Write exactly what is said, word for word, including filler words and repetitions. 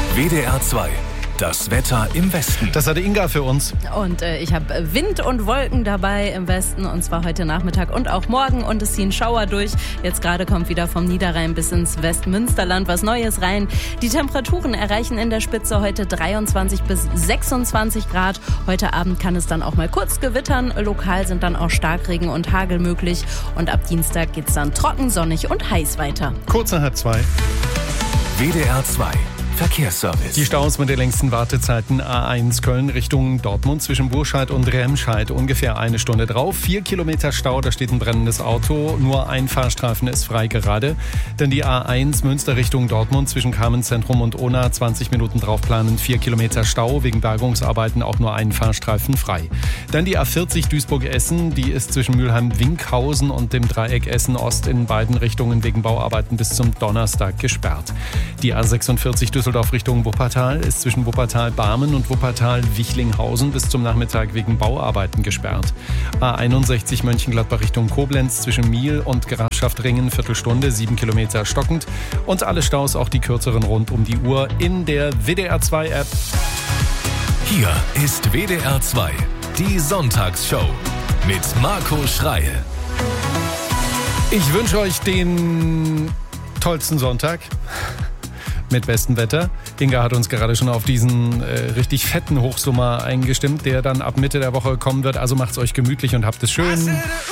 W D R zwei. Das Wetter im Westen. Das hatte Inga für uns. Und äh, ich habe Wind und Wolken dabei im Westen, und zwar heute Nachmittag und auch morgen. Und es ziehen Schauer durch. Jetzt gerade kommt wieder vom Niederrhein bis ins Westmünsterland was Neues rein. Die Temperaturen erreichen in der Spitze heute dreiundzwanzig bis sechsundzwanzig Grad. Heute Abend kann es dann auch mal kurz gewittern. Lokal sind dann auch Starkregen und Hagel möglich. Und ab Dienstag geht es dann trocken, sonnig und heiß weiter. Kurz nach halb zwei. W D R zwei. Verkehrsservice. Die Staus mit den längsten Wartezeiten: A eins Köln Richtung Dortmund zwischen Burscheid und Remscheid ungefähr eine Stunde drauf. Vier Kilometer Stau, da steht ein brennendes Auto. Nur ein Fahrstreifen ist frei gerade. Denn die A eins Münster Richtung Dortmund zwischen Carmenzentrum und Ona zwanzig Minuten drauf planen. Vier Kilometer Stau, wegen Bergungsarbeiten auch nur ein Fahrstreifen frei. Dann die A vierzig Duisburg-Essen, die ist zwischen Mülheim-Winkhausen und dem Dreieck Essen-Ost in beiden Richtungen wegen Bauarbeiten bis zum Donnerstag gesperrt. Die A sechsundvierzig Düsseldorf Richtung Wuppertal ist zwischen Wuppertal-Barmen und Wuppertal-Wichlinghausen bis zum Nachmittag wegen Bauarbeiten gesperrt. A einundsechzig Mönchengladbach Richtung Koblenz zwischen Miel und Grafschaft-Ringen Viertelstunde, sieben Kilometer stockend. Und alle Staus, auch die kürzeren, rund um die Uhr in der W D R zwei App. Hier ist W D R zwei, die Sonntagsshow mit Marco Schreil. Ich wünsche euch den tollsten Sonntag. Mit bestem Wetter. Inga hat uns gerade schon auf diesen äh, richtig fetten Hochsommer eingestimmt, der dann ab Mitte der Woche kommen wird. Also macht's euch gemütlich und habt es schön.